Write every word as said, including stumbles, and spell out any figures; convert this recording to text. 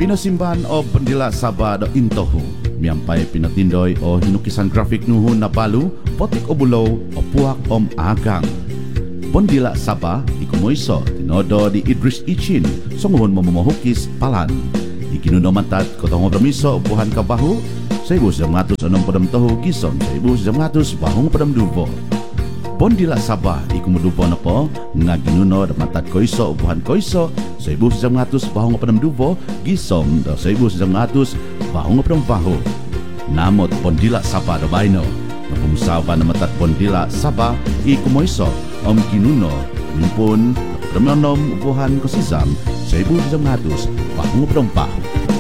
Pinasimbahan o Bondila Sabah do Intohu. Miyampay pinatindoy o hinukisan graphic nuhon na balu, potik o bulaw o puwak om agang. Bondila Sabah, ikumoyso, tinodo di Idris Ichin, songuhon mamamahukis palan. Ikinuno mantad kotong obramiso, buhan kabahu, sa ibu siyam ngatus anong padam tahu, gison sa ibu siyam ngatus bahong padam dubo. Bondila Sabah, ikumudubo na po, nga ginuno da mantad koiso, buhan koiso, sa ibu siyam ngatus bahong padam dubo, gisom da sa ibu siyam ngatus bahong padam bahu. Namot Bondila Sabah do baino, napumsawa na matat Bondila Sabah, ikumoyso, om ginuno, numpun, Ramanom upuhan ko si Zam sa ibu siyam ngatus bahong padam bahu.